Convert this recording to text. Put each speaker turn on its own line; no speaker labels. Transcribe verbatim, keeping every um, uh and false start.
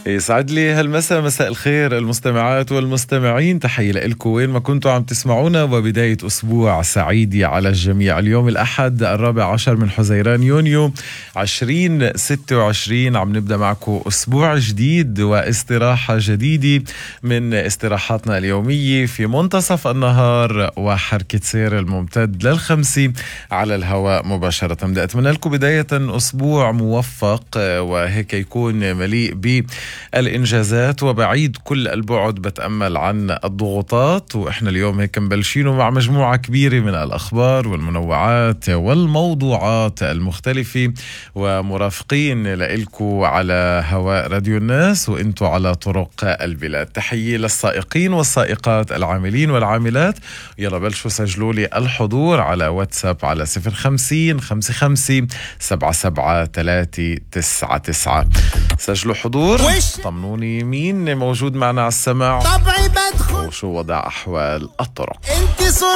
يسعد لي هالمساء، مساء الخير المستمعات والمستمعين. تحية لكم وين ما كنتوا عم تسمعونا، وبداية أسبوع سعيد على الجميع. اليوم الأحد الرابع عشر من حزيران يونيو عشرين ستة وعشرين، عم نبدأ معكم أسبوع جديد واستراحة جديدة من استراحاتنا اليومية في منتصف النهار وحركة سير الممتد للخمسة على الهواء مباشرة. بدي أتمنى لكم بداية أسبوع موفق وهيك يكون مليء بالإنجازات وبعيد كل البعد بتأمل عن الضغوطات. وإحنا اليوم هيك مبلشينه مع مجموعة كبيرة من الأخبار والمنوعات والموضوعات المختلفة، ومرافقين لإلكو على هواء راديو الناس وإنتو على طرق البلاد. تحية للسائقين والسائقات، العاملين والعاملات. يلا بلشوا سجلوا لي الحضور على واتساب على صفر خمسين خمسة خمسة سبعة سبعة ثلاثة تسعة تسعة. سجلوا حضور، طمنوني مين موجود معنا على السمع
طبعي بدخل
وشو وضع أحوال الطرق.
انت صورة